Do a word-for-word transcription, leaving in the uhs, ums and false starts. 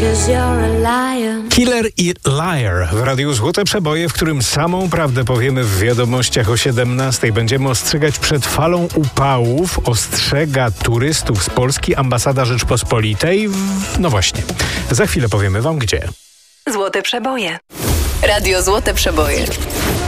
Killer i Liar w Radiu Złote Przeboje, w którym samą prawdę powiemy w wiadomościach o siedemnastej. Będziemy ostrzegać przed falą upałów. Ostrzega turystów z Polski ambasada Rzeczpospolitej. No właśnie, za chwilę powiemy wam gdzie. Złote Przeboje. Radio Złote Przeboje.